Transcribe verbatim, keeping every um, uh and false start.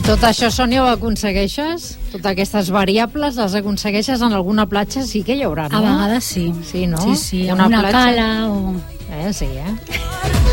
tot això, Sònia, ho aconsegueixes? Totes aquestes variables les aconsegueixes en alguna platja? Sí que hi haurà, no? A vegades sí. Sí, no? Sí, sí, Una una platja... cala o... Eh, sí, eh?